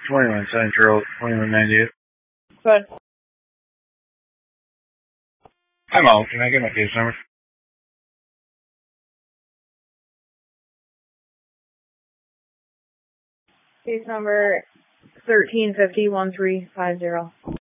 21 Central, 2198. Good. Hi, Mom. Can I get my case number? Case number 1350-1350.